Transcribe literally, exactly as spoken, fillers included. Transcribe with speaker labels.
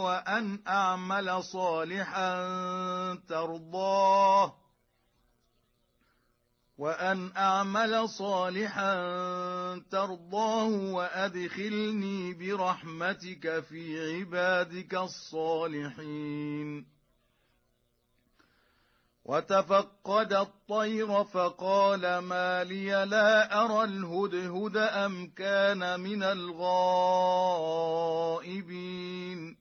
Speaker 1: وأن أعمل صالحا ترضاه وأن أعمل صالحا ترضاه وأدخلني برحمتك في عبادك الصالحين. وتفقد الطير فقال ما لي لا أرى الهدهد أم كان من الغائبين